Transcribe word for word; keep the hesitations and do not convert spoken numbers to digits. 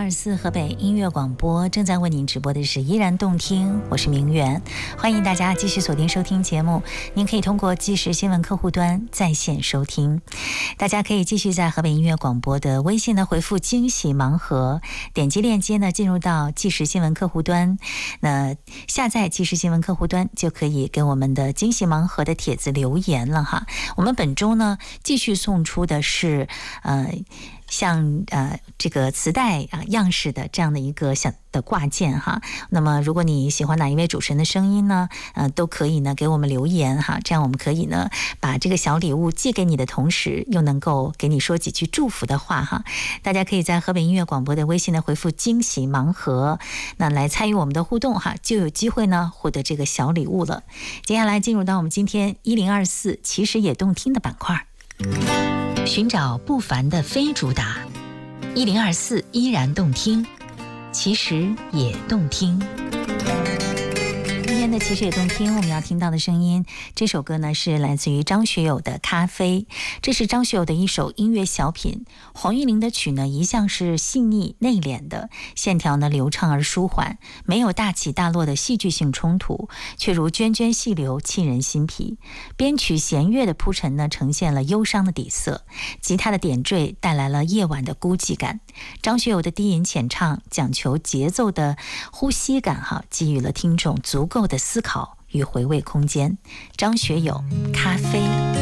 二四河北音乐广播正在为您直播的是依然动听，我是明媛，欢迎大家继续锁定收听节目。您可以通过即时新闻客户端在线收听，大家可以继续在河北音乐广播的微信呢回复惊喜盲盒，点击链接呢进入到即时新闻客户端，那下载即时新闻客户端就可以给我们的惊喜盲盒的帖子留言了哈。我们本周呢继续送出的是呃像呃这个磁带啊样式的这样的一个小的挂件哈，那么如果你喜欢哪一位主持人的声音呢，呃都可以呢给我们留言哈，这样我们可以呢把这个小礼物寄给你的同时，又能够给你说几句祝福的话哈。大家可以在河北音乐广播的微信呢回复惊喜盲盒，那来参与我们的互动哈，就有机会呢获得这个小礼物了。接下来进入到我们今天一零二四其实也动听的板块，寻找不凡的非主打，一零二四依然动听，其实也动听。今天的其实也动听，我们要听到的声音，这首歌呢是来自于张学友的《咖啡》，这是张学友的一首音乐小品。黄韵玲的曲呢一向是细腻内敛的，线条呢流畅而舒缓，没有大起大落的戏剧性冲突，却如涓涓细流，沁人心脾。编曲弦乐的铺陈呢呈现了忧伤的底色，吉他的点缀带来了夜晚的孤寂感。张学友的低吟浅唱讲求节奏的呼吸感哈，给予了听众足够的思考与回味空间。张学友《咖啡》。